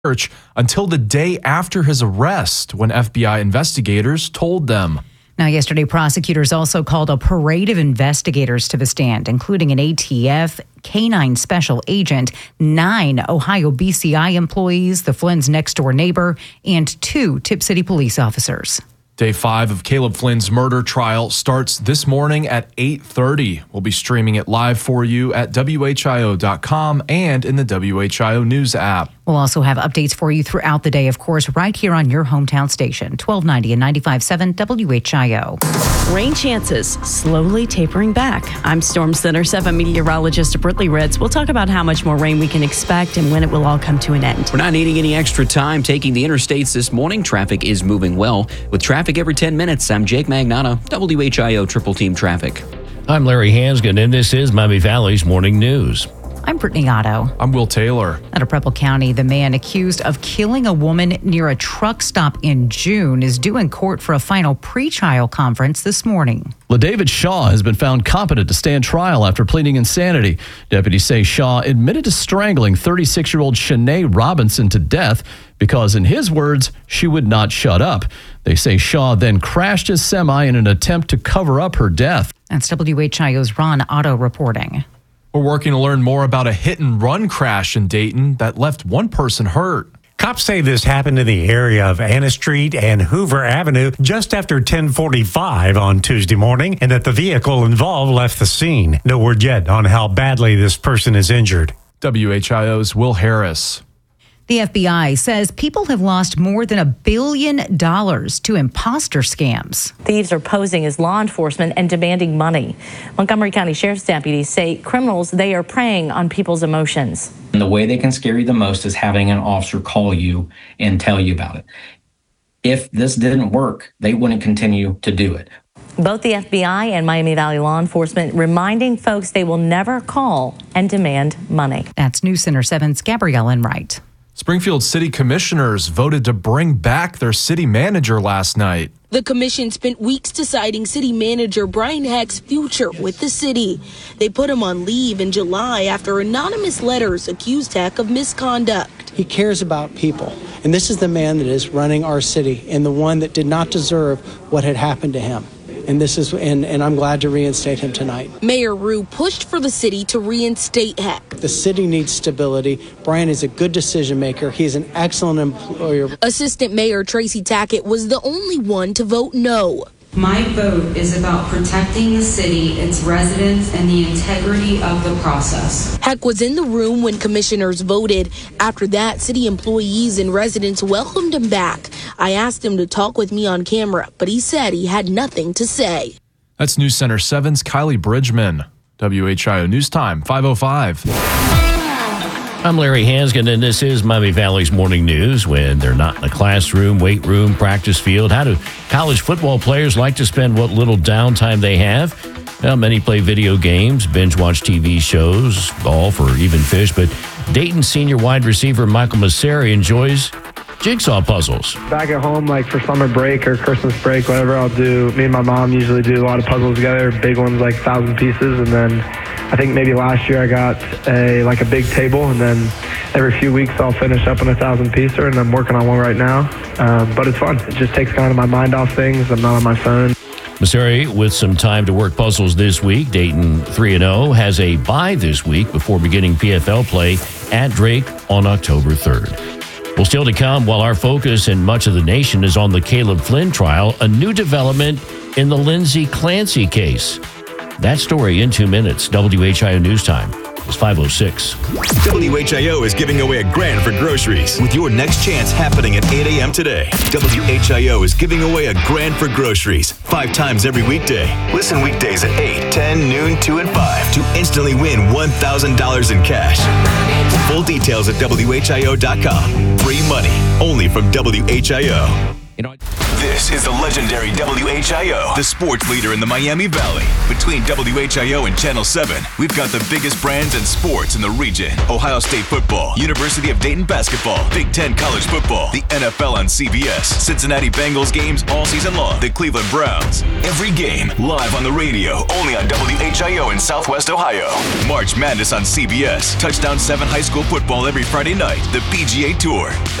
search until the day after his arrest when FBI investigators told them. Now, yesterday, prosecutors also called a parade of investigators to the stand, including an ATF, K-9 special agent, 9 Ohio BCI employees, the Flynn's next-door neighbor, and 2 Tip City police officers. Day 5 of Caleb Flynn's murder trial starts this morning at 8:30. We'll be streaming it live for you at WHIO.com and in the WHIO News app. We'll also have updates for you throughout the day, of course, right here on your hometown station, 1290 and 95.7 WHIO. Rain chances slowly tapering back. I'm Storm Center 7 meteorologist Brittany Ritz. We'll talk about how much more rain we can expect and when it will all come to an end. We're not needing any extra time taking the interstates this morning. Traffic is moving well. With traffic every 10 minutes, I'm Jake Magnotta, WHIO Triple Team Traffic. I'm Larry Hansgen, and this is Miami Valley's Morning News. I'm Brittany Otto. I'm Will Taylor. Out of Preble County, the man accused of killing a woman near a truck stop in June is due in court for a final pretrial conference this morning. LaDavid Shaw has been found competent to stand trial after pleading insanity. Deputies say Shaw admitted to strangling 36-year-old Shanae Robinson to death because, in his words, she would not shut up. They say Shaw then crashed his semi in an attempt to cover up her death. That's WHIO's Ron Otto reporting. We're working to learn more about a hit-and-run crash in Dayton that left one person hurt. Cops say this happened in the area of Anna Street and Hoover Avenue just after 10:45 on Tuesday morning, and that the vehicle involved left the scene. No word yet on how badly this person is injured. WHIO's Will Harris. The FBI says people have lost more than $1 billion to imposter scams. Thieves are posing as law enforcement and demanding money. Montgomery County Sheriff's deputies say criminals, they are preying on people's emotions. And the way they can scare you the most is having an officer call you and tell you about it. If this didn't work, they wouldn't continue to do it. Both the FBI and Miami Valley law enforcement reminding folks they will never call and demand money. That's News Center 7's Gabrielle Enright. Springfield City Commissioners voted to bring back their city manager last night. The commission spent weeks deciding city manager Brian Heck's future with the city. They put him on leave in July after anonymous letters accused Heck of misconduct. He cares about people, and this is the man that is running our city and the one that did not deserve what had happened to him. And I'm glad to reinstate him tonight. Mayor Rue pushed for the city to reinstate Heck. The city needs stability. Brian is a good decision maker. He's an excellent employer. Assistant Mayor Tracy Tackett was the only one to vote no. My vote is about protecting the city, its residents, and the integrity of the process. Heck was in the room when commissioners voted. After that, city employees and residents welcomed him back. I asked him to talk with me on camera, but he said he had nothing to say. That's News Center 7's Kylie Bridgman. WHIO News Time, 5:05. I'm Larry Hansgen, and this is Miami Valley's Morning News. When they're not in the classroom, weight room, practice field, how do college football players like to spend what little downtime they have? Well, many play video games, binge watch TV shows, golf, or even fish. But Dayton senior wide receiver Michael Masseri enjoys jigsaw puzzles. Back at home, like for summer break or Christmas break, whatever I'll do, me and my mom usually do a lot of puzzles together, big ones like 1,000 pieces, and then I think maybe last year I got a big table, and then every few weeks I'll finish up on a 1,000-piecer, and I'm working on one right now. But it's fun. It just takes kind of my mind off things. I'm not on my phone. Masseri with some time to work puzzles this week. Dayton 3-0 has a bye this week before beginning PFL play at Drake on October 3rd. Well, still to come, while our focus in much of the nation is on the Caleb Flynn trial, a new development in the Lindsay Clancy case. That story in 2 minutes. WHIO News Time is 5:06. WHIO is giving away $1,000 for groceries with your next chance happening at 8 a.m. today. WHIO is giving away $1,000 for groceries 5 times every weekday. Listen weekdays at 8, 10, noon, 2, and 5 to instantly win $1,000 in cash. Full details at WHIO.com. Free money only from WHIO. This is the legendary WHIO, the sports leader in the Miami Valley. Between WHIO and Channel 7, we've got the biggest brands and sports in the region. Ohio State football, University of Dayton basketball, Big Ten college football, the NFL on CBS, Cincinnati Bengals games all season long, the Cleveland Browns. Every game live on the radio, only on WHIO in Southwest Ohio. March Madness on CBS, Touchdown 7 high school football every Friday night, the PGA Tour.